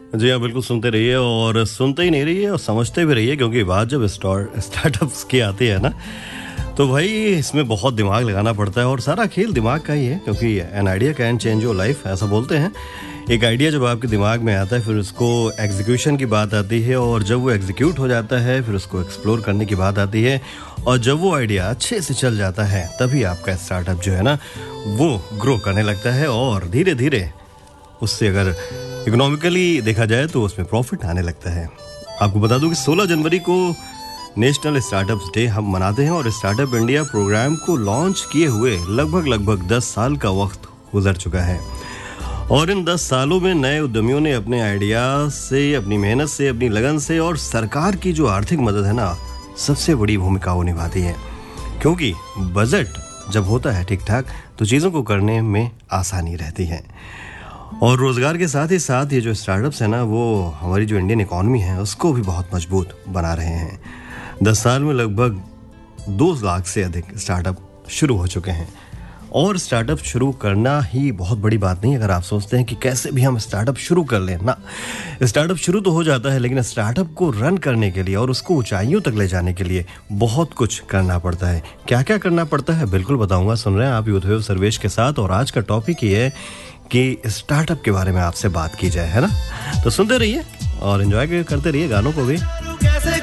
जी हाँ, बिल्कुल सुनते रहिए और सुनते ही नहीं रहिए और समझते भी रहिए, क्योंकि बात जब स्टार्टअप्स की आती है ना, तो भाई इसमें बहुत दिमाग लगाना पड़ता है और सारा खेल दिमाग का ही है, क्योंकि an idea can change your life, ऐसा बोलते हैं। एक आइडिया जब आपके दिमाग में आता है, फिर उसको एग्जीक्यूशन की बात आती है, और जब वो एग्जीक्यूट हो जाता है फिर उसको एक्सप्लोर करने की बात आती है, और जब वो आइडिया अच्छे से चल जाता है तभी आपका स्टार्टअप जो है ना वो ग्रो करने लगता है, और धीरे धीरे उससे अगर इकोनॉमिकली देखा जाए तो उसमें प्रॉफिट आने लगता है। आपको बता दूं कि 16 जनवरी को नेशनल स्टार्टअप्स डे हम मनाते हैं, और स्टार्टअप इंडिया प्रोग्राम को लॉन्च किए हुए लगभग 10 साल का वक्त गुजर चुका है। और इन 10 सालों में नए उद्यमियों ने अपने आइडिया से, अपनी मेहनत से, अपनी लगन से और सरकार की जो आर्थिक मदद है ना, सबसे बड़ी भूमिका वो निभाती है। क्योंकि बजट जब होता है ठीक ठाक तो चीज़ों को करने में आसानी रहती है। और रोज़गार के साथ ही साथ ये जो स्टार्टअप्स है ना, वो हमारी जो इंडियन इकॉनमी है उसको भी बहुत मजबूत बना रहे हैं। 10 साल में लगभग 2 लाख से अधिक स्टार्टअप शुरू हो चुके हैं। और स्टार्टअप शुरू करना ही बहुत बड़ी बात नहीं। अगर आप सोचते हैं कि कैसे भी हम स्टार्टअप शुरू कर लें ना, स्टार्टअप शुरू तो हो जाता है, लेकिन स्टार्टअप को रन करने के लिए और उसको ऊंचाइयों तक ले जाने के लिए बहुत कुछ करना पड़ता है। क्या क्या करना पड़ता है बिल्कुल बताऊंगा। सुन रहे हैं आप यूथ वेव सर्वेश के साथ, और आज का टॉपिक ये है कि स्टार्टअप के बारे में आपसे बात की जाए, है ना। तो सुनते रहिए और एंजॉय करते रहिए गानों को भी।